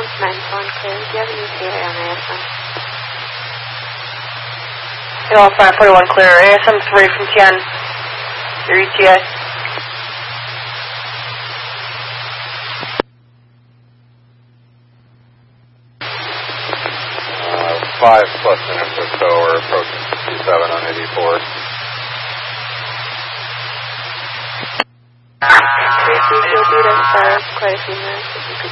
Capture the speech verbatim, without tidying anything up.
nine one clear. Do you have an E T A on A S M? Hill five forty-one clear. A S M three from Tien. Your E T A. Uh, five plus minutes or so. We're approaching sixty-seven on eighty-four. Tracy, you'll beat us by quite a few minutes if you could